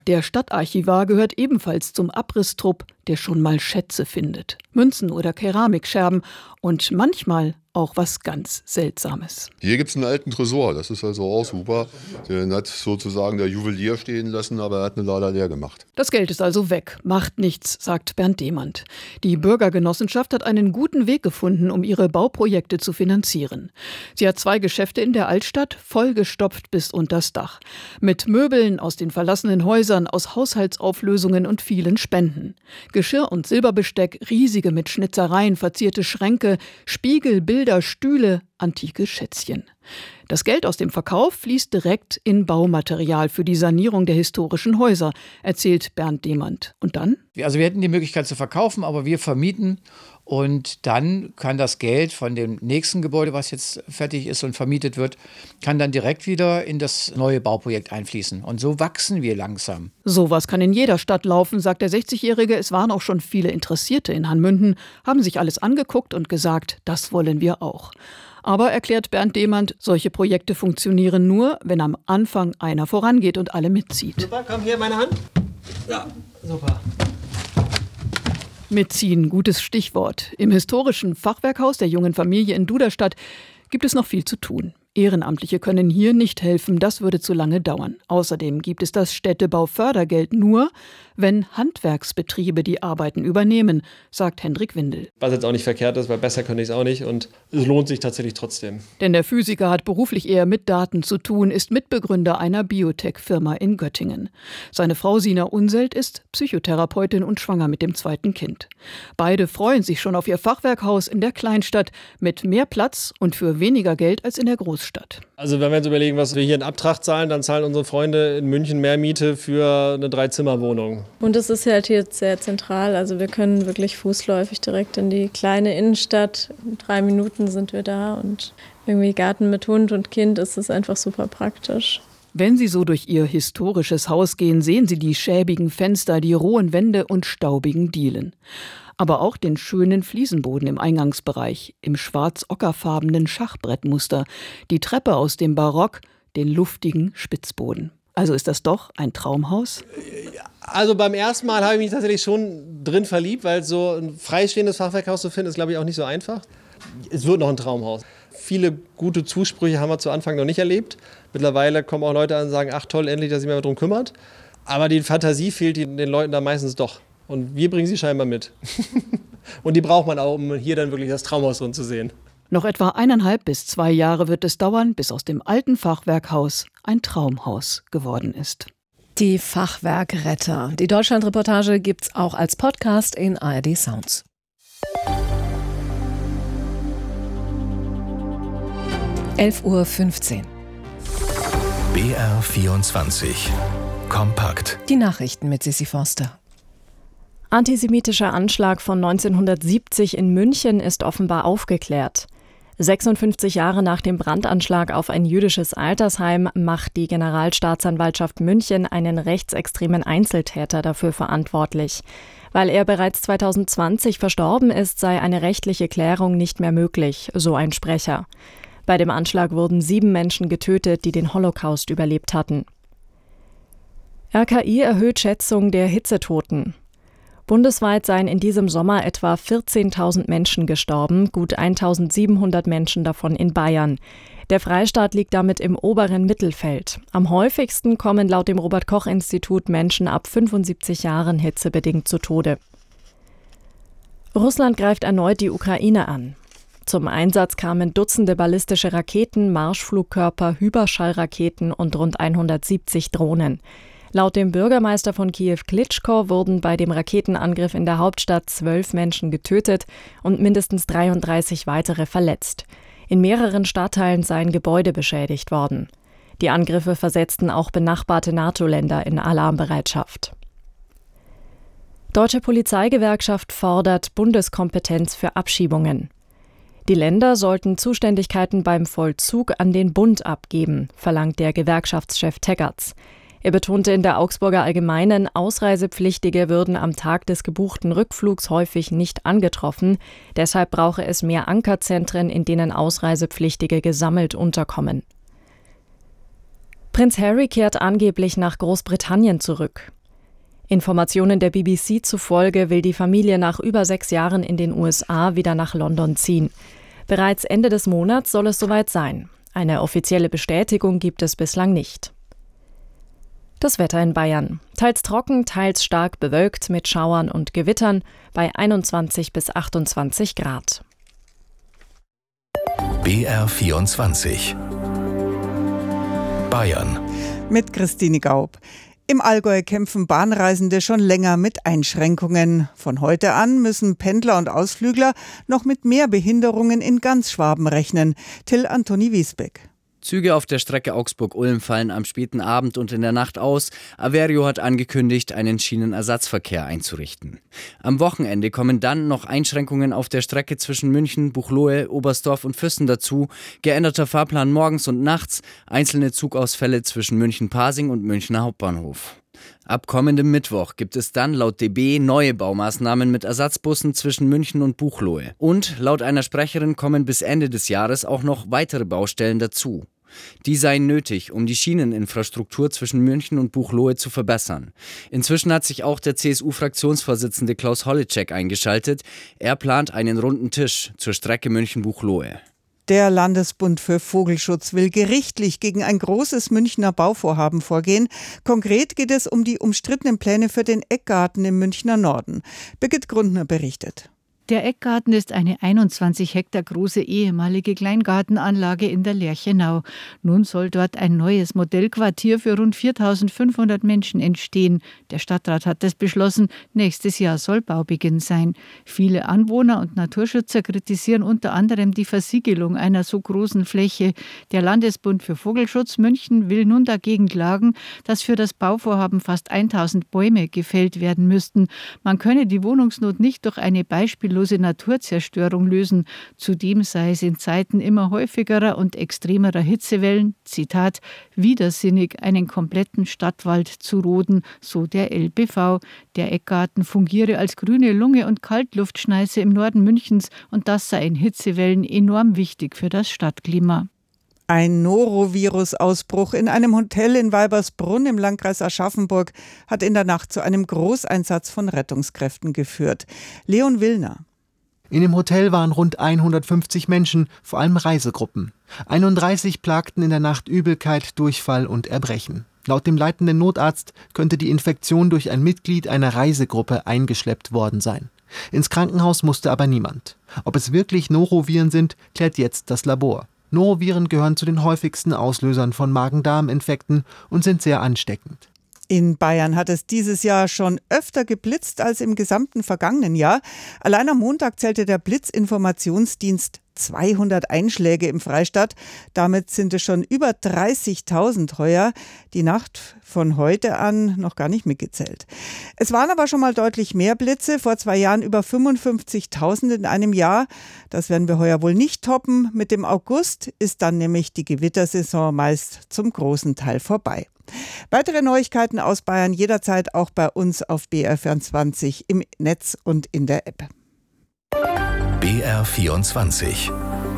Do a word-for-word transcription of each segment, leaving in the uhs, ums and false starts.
Der Stadtarchivar gehört ebenfalls zum Abrisstrupp, der schon mal Schätze findet. Münzen oder Keramikscherben und manchmal auch was ganz Seltsames. Hier gibt es einen alten Tresor, das ist also auch super. Den hat sozusagen der Juwelier stehen lassen, aber er hat ihn leider leer gemacht. Das Geld ist also weg, macht nichts, sagt Bernd Demand. Die Bürgergenossenschaft hat einen guten Weg gefunden, um ihre Bauprojekte zu finanzieren. Sie hat zwei Geschäfte in der Altstadt, vollgestopft bis unters Dach. Mit Möbeln aus den verlassenen Häusern, aus Haushaltsauflösungen und vielen Spenden. Geschirr und Silberbesteck, riesige mit Schnitzereien verzierte Schränke, Spiegel, Bilder, Stühle, antike Schätzchen. Das Geld aus dem Verkauf fließt direkt in Baumaterial für die Sanierung der historischen Häuser, erzählt Bernd Demand. Und dann? Also wir hätten die Möglichkeit zu verkaufen, aber wir vermieten. Und dann kann das Geld von dem nächsten Gebäude, was jetzt fertig ist und vermietet wird, kann dann direkt wieder in das neue Bauprojekt einfließen. Und so wachsen wir langsam. Sowas kann in jeder Stadt laufen, sagt der sechzigjährige. Es waren auch schon viele Interessierte in Hanmünden, haben sich alles angeguckt und gesagt, das wollen wir auch. Aber, erklärt Bernd Demand, solche Projekte funktionieren nur, wenn am Anfang einer vorangeht und alle mitzieht. Super, komm hier, meine Hand. Ja, super. Mitziehen, gutes Stichwort. Im historischen Fachwerkhaus der Jungen Familie in Duderstadt gibt es noch viel zu tun. Ehrenamtliche können hier nicht helfen, das würde zu lange dauern. Außerdem gibt es das Städtebaufördergeld nur, wenn Handwerksbetriebe die Arbeiten übernehmen, sagt Hendrik Windel. Was jetzt auch nicht verkehrt ist, weil besser könnte ich es auch nicht und es lohnt sich tatsächlich trotzdem. Denn der Physiker hat beruflich eher mit Daten zu tun, ist Mitbegründer einer Biotech-Firma in Göttingen. Seine Frau Sina Unselt ist Psychotherapeutin und schwanger mit dem zweiten Kind. Beide freuen sich schon auf ihr Fachwerkhaus in der Kleinstadt mit mehr Platz und für weniger Geld als in der Großstadt. Also wenn wir jetzt überlegen, was wir hier in Abtracht zahlen, dann zahlen unsere Freunde in München mehr Miete für eine Dreizimmerwohnung. Und es ist halt hier sehr zentral, also wir können wirklich fußläufig direkt in die kleine Innenstadt. In drei Minuten sind wir da und irgendwie Garten mit Hund und Kind ist es einfach super praktisch. Wenn Sie so durch Ihr historisches Haus gehen, sehen Sie die schäbigen Fenster, die rohen Wände und staubigen Dielen. Aber auch den schönen Fliesenboden im Eingangsbereich, im schwarz-ockerfarbenen Schachbrettmuster, die Treppe aus dem Barock, den luftigen Spitzboden. Also ist das doch ein Traumhaus? Also beim ersten Mal habe ich mich tatsächlich schon drin verliebt, weil so ein freistehendes Fachwerkhaus zu finden, ist, glaube ich, auch nicht so einfach. Es wird noch ein Traumhaus. Viele gute Zusprüche haben wir zu Anfang noch nicht erlebt. Mittlerweile kommen auch Leute an und sagen, ach toll, endlich, dass sich jemand darum kümmert. Aber die Fantasie fehlt den Leuten da meistens doch. Und wir bringen sie scheinbar mit. Und die braucht man auch, um hier dann wirklich das Traumhaus drin zu sehen. Noch etwa eineinhalb bis zwei Jahre wird es dauern, bis aus dem alten Fachwerkhaus ein Traumhaus geworden ist. Die Fachwerkretter. Die Deutschlandreportage gibt's auch als Podcast in A R D Sounds. elf Uhr fünfzehn. B R vierundzwanzig. Kompakt. Die Nachrichten mit Sissi Forster. Antisemitischer Anschlag von neunzehnhundertsiebzig in München ist offenbar aufgeklärt. sechsundfünfzig Jahre nach dem Brandanschlag auf ein jüdisches Altersheim macht die Generalstaatsanwaltschaft München einen rechtsextremen Einzeltäter dafür verantwortlich. Weil er bereits zweitausendzwanzig verstorben ist, sei eine rechtliche Klärung nicht mehr möglich, so ein Sprecher. Bei dem Anschlag wurden sieben Menschen getötet, die den Holocaust überlebt hatten. R K I erhöht Schätzung der Hitzetoten. Bundesweit seien in diesem Sommer etwa vierzehntausend Menschen gestorben, gut eintausendsiebenhundert Menschen davon in Bayern. Der Freistaat liegt damit im oberen Mittelfeld. Am häufigsten kommen laut dem Robert-Koch-Institut Menschen ab fünfundsiebzig Jahren hitzebedingt zu Tode. Russland greift erneut die Ukraine an. Zum Einsatz kamen Dutzende ballistische Raketen, Marschflugkörper, Hyperschallraketen und rund hundertsiebzig Drohnen. Laut dem Bürgermeister von Kiew Klitschko wurden bei dem Raketenangriff in der Hauptstadt zwölf Menschen getötet und mindestens dreiunddreißig weitere verletzt. In mehreren Stadtteilen seien Gebäude beschädigt worden. Die Angriffe versetzten auch benachbarte NATO-Länder in Alarmbereitschaft. Deutsche Polizeigewerkschaft fordert Bundeskompetenz für Abschiebungen. Die Länder sollten Zuständigkeiten beim Vollzug an den Bund abgeben, verlangt der Gewerkschaftschef Teggerts. Er betonte in der Augsburger Allgemeinen, Ausreisepflichtige würden am Tag des gebuchten Rückflugs häufig nicht angetroffen. Deshalb brauche es mehr Ankerzentren, in denen Ausreisepflichtige gesammelt unterkommen. Prinz Harry kehrt angeblich nach Großbritannien zurück. Informationen der B B C zufolge will die Familie nach über sechs Jahren in den U S A wieder nach London ziehen. Bereits Ende des Monats soll es soweit sein. Eine offizielle Bestätigung gibt es bislang nicht. Das Wetter in Bayern. Teils trocken, teils stark bewölkt mit Schauern und Gewittern bei einundzwanzig bis achtundzwanzig Grad. B R vierundzwanzig Bayern mit Christine Gaub. Im Allgäu kämpfen Bahnreisende schon länger mit Einschränkungen. Von heute an müssen Pendler und Ausflügler noch mit mehr Behinderungen in ganz Schwaben rechnen. Till Antoni Wiesbeck. Züge auf der Strecke Augsburg-Ulm fallen am späten Abend und in der Nacht aus. Averio hat angekündigt, einen Schienenersatzverkehr einzurichten. Am Wochenende kommen dann noch Einschränkungen auf der Strecke zwischen München, Buchloe, Oberstdorf und Füssen dazu. Geänderter Fahrplan morgens und nachts, einzelne Zugausfälle zwischen München-Pasing und Münchner Hauptbahnhof. Ab kommendem Mittwoch gibt es dann laut D B neue Baumaßnahmen mit Ersatzbussen zwischen München und Buchloe. Und laut einer Sprecherin kommen bis Ende des Jahres auch noch weitere Baustellen dazu. Die seien nötig, um die Schieneninfrastruktur zwischen München und Buchloe zu verbessern. Inzwischen hat sich auch der C S U-Fraktionsvorsitzende Klaus Holleczek eingeschaltet. Er plant einen runden Tisch zur Strecke München-Buchloe. Der Landesbund für Vogelschutz will gerichtlich gegen ein großes Münchner Bauvorhaben vorgehen. Konkret geht es um die umstrittenen Pläne für den Eckgarten im Münchner Norden. Birgit Grundner berichtet. Der Eckgarten ist eine einundzwanzig Hektar große ehemalige Kleingartenanlage in der Lerchenau. Nun soll dort ein neues Modellquartier für rund viertausendfünfhundert Menschen entstehen. Der Stadtrat hat das beschlossen. Nächstes Jahr soll Baubeginn sein. Viele Anwohner und Naturschützer kritisieren unter anderem die Versiegelung einer so großen Fläche. Der Landesbund für Vogelschutz München will nun dagegen klagen, dass für das Bauvorhaben fast tausend Bäume gefällt werden müssten. Man könne die Wohnungsnot nicht durch eine beispiellose Naturzerstörung lösen. Zudem sei es in Zeiten immer häufigerer und extremerer Hitzewellen, Zitat, widersinnig, einen kompletten Stadtwald zu roden, so der L B V. Der Eckgarten fungiere als grüne Lunge und Kaltluftschneise im Norden Münchens und das sei in Hitzewellen enorm wichtig für das Stadtklima. Ein Norovirus-Ausbruch in einem Hotel in Weibersbrunn im Landkreis Aschaffenburg hat in der Nacht zu einem Großeinsatz von Rettungskräften geführt. Leon Willner. In dem Hotel waren rund hundertfünfzig Menschen, vor allem Reisegruppen. einunddreißig plagten in der Nacht Übelkeit, Durchfall und Erbrechen. Laut dem leitenden Notarzt könnte die Infektion durch ein Mitglied einer Reisegruppe eingeschleppt worden sein. Ins Krankenhaus musste aber niemand. Ob es wirklich Noroviren sind, klärt jetzt das Labor. Noroviren gehören zu den häufigsten Auslösern von Magen-Darm-Infekten und sind sehr ansteckend. In Bayern hat es dieses Jahr schon öfter geblitzt als im gesamten vergangenen Jahr. Allein am Montag zählte der Blitzinformationsdienst zweihundert Einschläge im Freistaat. Damit sind es schon über dreißigtausend heuer. Die Nacht von heute an noch gar nicht mitgezählt. Es waren aber schon mal deutlich mehr Blitze. Vor zwei Jahren über fünfundfünfzigtausend in einem Jahr. Das werden wir heuer wohl nicht toppen. Mit dem August ist dann nämlich die Gewittersaison meist zum großen Teil vorbei. Weitere Neuigkeiten aus Bayern jederzeit auch bei uns auf B R vierundzwanzig im Netz und in der App. B R vierundzwanzig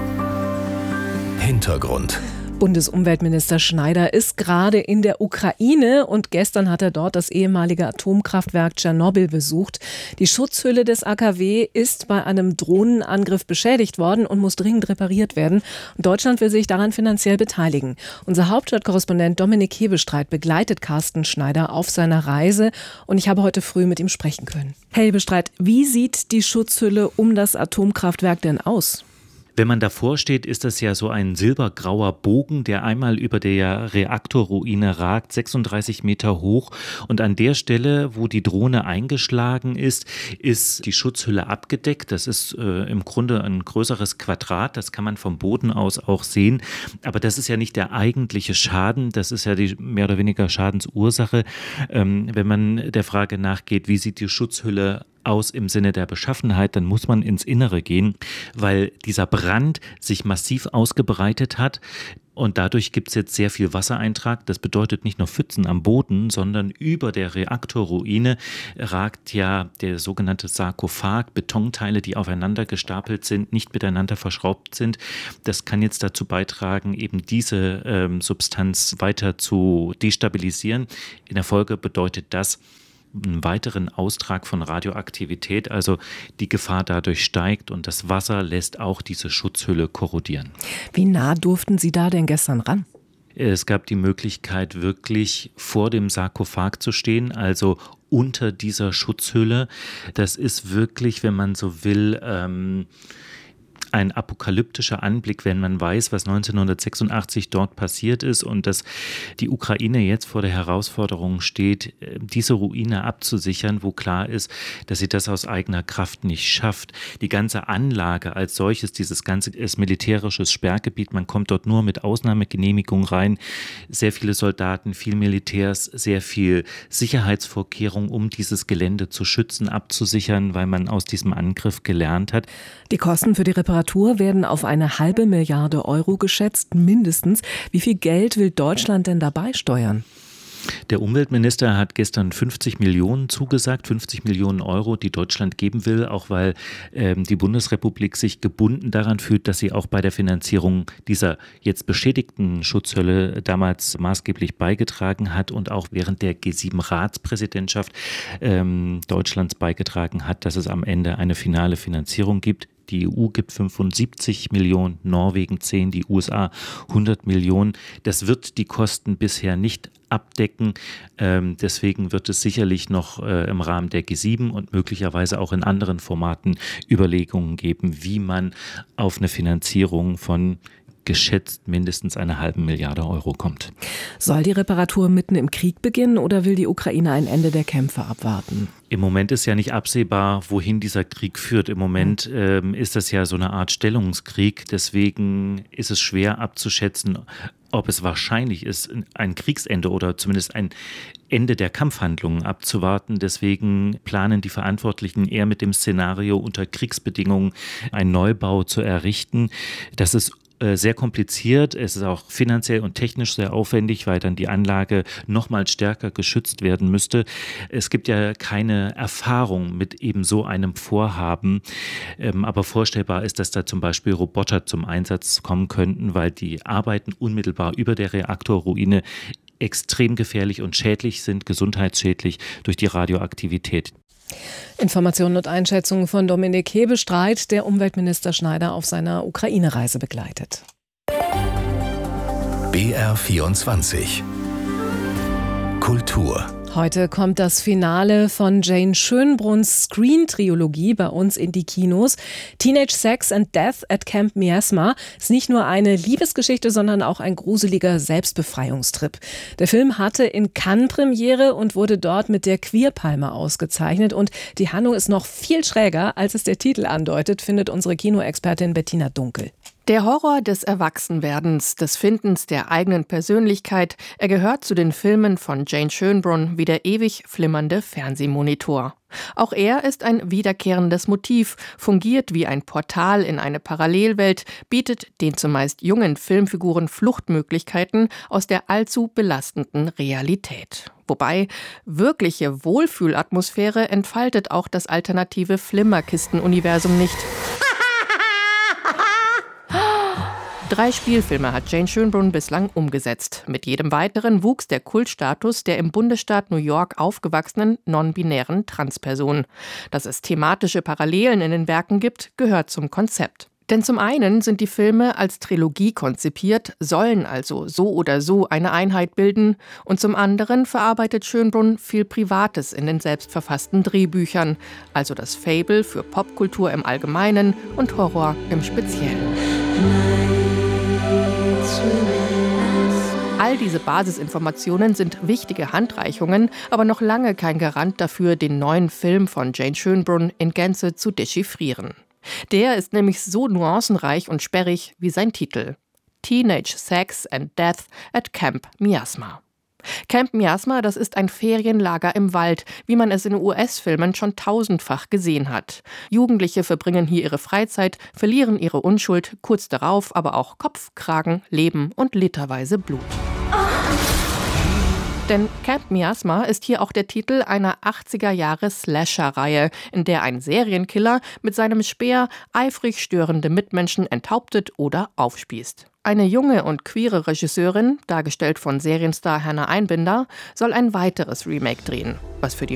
Hintergrund. Bundesumweltminister Schneider ist gerade in der Ukraine und gestern hat er dort das ehemalige Atomkraftwerk Tschernobyl besucht. Die Schutzhülle des A K W ist bei einem Drohnenangriff beschädigt worden und muss dringend repariert werden. Und Deutschland will sich daran finanziell beteiligen. Unser Hauptstadtkorrespondent Dominik Hebestreit begleitet Carsten Schneider auf seiner Reise und ich habe heute früh mit ihm sprechen können. Herr Hebestreit, wie sieht die Schutzhülle um das Atomkraftwerk denn aus? Wenn man davor steht, ist das ja so ein silbergrauer Bogen, der einmal über der Reaktorruine ragt, sechsunddreißig Meter hoch. Und an der Stelle, wo die Drohne eingeschlagen ist, ist die Schutzhülle abgedeckt. Das ist äh, im Grunde ein größeres Quadrat, das kann man vom Boden aus auch sehen. Aber das ist ja nicht der eigentliche Schaden, das ist ja die mehr oder weniger Schadensursache. Ähm, wenn man der Frage nachgeht, wie sieht die Schutzhülle aus im Sinne der Beschaffenheit, dann muss man ins Innere gehen, weil dieser Brand sich massiv ausgebreitet hat. Und dadurch gibt es jetzt sehr viel Wassereintrag. Das bedeutet nicht nur Pfützen am Boden, sondern über der Reaktorruine ragt ja der sogenannte Sarkophag, Betonteile, die aufeinander gestapelt sind, nicht miteinander verschraubt sind. Das kann jetzt dazu beitragen, eben diese ähm, Substanz weiter zu destabilisieren. In der Folge bedeutet das einen weiteren Austrag von Radioaktivität, also die Gefahr dadurch steigt und das Wasser lässt auch diese Schutzhülle korrodieren. Wie nah durften Sie da denn gestern ran? Es gab die Möglichkeit, wirklich vor dem Sarkophag zu stehen, also unter dieser Schutzhülle. Das ist wirklich, wenn man so will, ähm, ein apokalyptischer Anblick, wenn man weiß, was neunzehnhundertsechsundachtzig dort passiert ist und dass die Ukraine jetzt vor der Herausforderung steht, diese Ruine abzusichern, wo klar ist, dass sie das aus eigener Kraft nicht schafft. Die ganze Anlage als solches, dieses ganze ist militärisches Sperrgebiet, man kommt dort nur mit Ausnahmegenehmigung rein. Sehr viele Soldaten, viel Militärs, sehr viel Sicherheitsvorkehrungen, um dieses Gelände zu schützen, abzusichern, weil man aus diesem Angriff gelernt hat. Die Kosten für die Reparatur werden auf eine halbe Milliarde Euro geschätzt, mindestens. Wie viel Geld will Deutschland denn dabei steuern? Der Umweltminister hat gestern fünfzig Millionen zugesagt, fünfzig Millionen Euro, die Deutschland geben will, auch weil ähm, die Bundesrepublik sich gebunden daran fühlt, dass sie auch bei der Finanzierung dieser jetzt beschädigten Schutzhülle damals maßgeblich beigetragen hat und auch während der G sieben Ratspräsidentschaft ähm, Deutschlands beigetragen hat, dass es am Ende eine finale Finanzierung gibt. Die E U gibt fünfundsiebzig Millionen, Norwegen zehn, die U S A hundert Millionen. Das wird die Kosten bisher nicht abdecken. Ähm, deswegen wird es sicherlich noch äh, im Rahmen der G sieben und möglicherweise auch in anderen Formaten Überlegungen geben, wie man auf eine Finanzierung von geschätzt mindestens einer halben Milliarde Euro kommt. Soll die Reparatur mitten im Krieg beginnen oder will die Ukraine ein Ende der Kämpfe abwarten? Im Moment ist ja nicht absehbar, wohin dieser Krieg führt. Im Moment ähm, ist das ja so eine Art Stellungskrieg. Deswegen ist es schwer abzuschätzen, ob es wahrscheinlich ist, ein Kriegsende oder zumindest ein Ende der Kampfhandlungen abzuwarten. Deswegen planen die Verantwortlichen eher mit dem Szenario, unter Kriegsbedingungen einen Neubau zu errichten. Das ist sehr kompliziert, es ist auch finanziell und technisch sehr aufwendig, weil dann die Anlage noch mal stärker geschützt werden müsste. Es gibt ja keine Erfahrung mit eben so einem Vorhaben, aber vorstellbar ist, dass da zum Beispiel Roboter zum Einsatz kommen könnten, weil die Arbeiten unmittelbar über der Reaktorruine extrem gefährlich und schädlich sind, gesundheitsschädlich durch die Radioaktivität. Informationen und Einschätzungen von Dominik Hebestreit, der Umweltminister Schneider auf seiner Ukraine-Reise begleitet. B R vierundzwanzig Kultur. Heute kommt das Finale von Jane Schönbrunns Screen-Trilogie bei uns in die Kinos. Teenage Sex and Death at Camp Miasma ist nicht nur eine Liebesgeschichte, sondern auch ein gruseliger Selbstbefreiungstrip. Der Film hatte in Cannes Premiere und wurde dort mit der Queerpalme ausgezeichnet. Und die Handlung ist noch viel schräger, als es der Titel andeutet, findet unsere Kinoexpertin Bettina Dunkel. Der Horror des Erwachsenwerdens, des Findens der eigenen Persönlichkeit, er gehört zu den Filmen von Jane Schönbrunn wie der ewig flimmernde Fernsehmonitor. Auch er ist ein wiederkehrendes Motiv, fungiert wie ein Portal in eine Parallelwelt, bietet den zumeist jungen Filmfiguren Fluchtmöglichkeiten aus der allzu belastenden Realität. Wobei, wirkliche Wohlfühlatmosphäre entfaltet auch das alternative Flimmerkisten-Universum nicht. Drei Spielfilme hat Jane Schönbrunn bislang umgesetzt. Mit jedem weiteren wuchs der Kultstatus der im Bundesstaat New York aufgewachsenen non-binären Transperson. Dass es thematische Parallelen in den Werken gibt, gehört zum Konzept. Denn zum einen sind die Filme als Trilogie konzipiert, sollen also so oder so eine Einheit bilden, und zum anderen verarbeitet Schönbrunn viel Privates in den selbstverfassten Drehbüchern, also das Faible für Popkultur im Allgemeinen und Horror im Speziellen. All diese Basisinformationen sind wichtige Handreichungen, aber noch lange kein Garant dafür, den neuen Film von Jane Schönbrunn in Gänze zu dechiffrieren. Der ist nämlich so nuancenreich und sperrig wie sein Titel: Teenage Sex and Death at Camp Miasma. Camp Miasma, das ist ein Ferienlager im Wald, wie man es in U S-Filmen schon tausendfach gesehen hat. Jugendliche verbringen hier ihre Freizeit, verlieren ihre Unschuld, kurz darauf aber auch Kopf, Kragen, Leben und literweise Blut. Denn Camp Miasma ist hier auch der Titel einer achtziger-Jahre-Slasher-Reihe, in der ein Serienkiller mit seinem Speer eifrig störende Mitmenschen enthauptet oder aufspießt. Eine junge und queere Regisseurin, dargestellt von Serienstar Hannah Einbinder, soll ein weiteres Remake drehen, was für die